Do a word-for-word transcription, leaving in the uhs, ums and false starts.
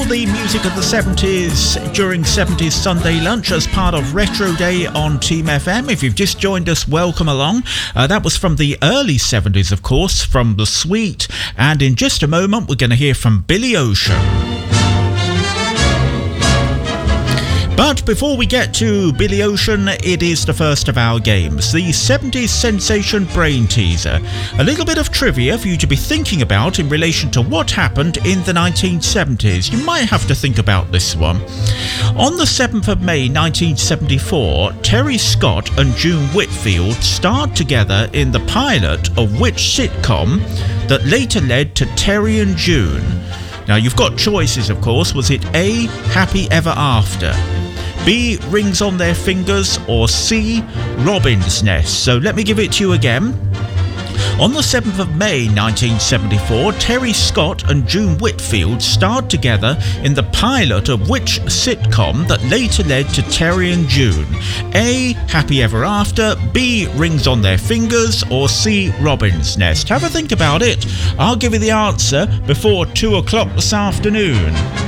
the music of the seventies during seventies Sunday Lunch as part of Retro Day on Team F M. If you've just joined us, welcome along. Uh, that was from the early seventies, of course, from The Sweet. And in just a moment, we're going to hear from Billy Ocean. But before we get to Billy Ocean, it is the first of our games, the seventies Sensation Brain Teaser. A little bit of trivia for you to be thinking about in relation to what happened in the nineteen seventies. You might have to think about this one. On the seventh of May nineteen seventy-four, Terry Scott and June Whitfield starred together in the pilot of which sitcom that later led to Terry and June? Now, you've got choices, of course. Was it A, Happy Ever After, B, Rings on Their Fingers, or C, Robin's Nest? So let me give it to you again. On the seventh of May nineteen seventy-four, Terry Scott and June Whitfield starred together in the pilot of which sitcom that later led to Terry and June? A, Happy Ever After, B, Rings on Their Fingers, or C, Robin's Nest? Have a think about it. I'll give you the answer before two o'clock this afternoon.